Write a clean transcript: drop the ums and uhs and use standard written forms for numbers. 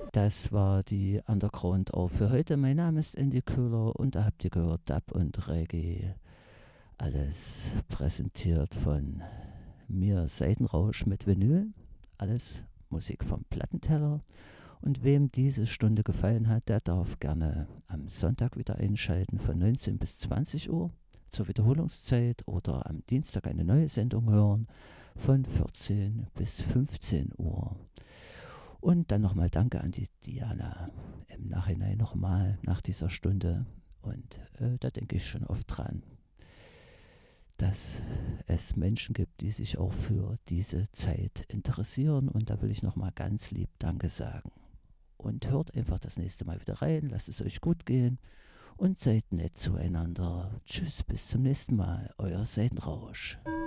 Das war die Underground auch für heute. Mein Name ist Andy Köhler und da habt ihr gehört Dub und Reggae. Alles präsentiert von mir, Seitenrausch mit Vinyl. Alles Musik vom Plattenteller. Und wem diese Stunde gefallen hat, der darf gerne am Sonntag wieder einschalten von 19 bis 20 Uhr zur Wiederholungszeit oder am Dienstag eine neue Sendung hören von 14 bis 15 Uhr. Und dann nochmal Danke an die Diana im Nachhinein nochmal nach dieser Stunde. Und da denke ich schon oft dran, dass es Menschen gibt, die sich auch für diese Zeit interessieren. Und da will ich nochmal ganz lieb Danke sagen. Und hört einfach das nächste Mal wieder rein, lasst es euch gut gehen und seid nett zueinander. Tschüss, bis zum nächsten Mal, euer Seidenrausch.